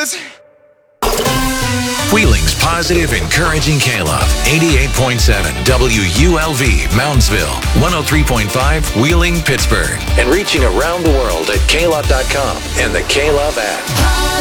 Cause Wheeling's positive, encouraging K-Love. 88.7 WULV, Moundsville. 103.5 Wheeling, Pittsburgh. And reaching around the world at klove.com and the K-Love app.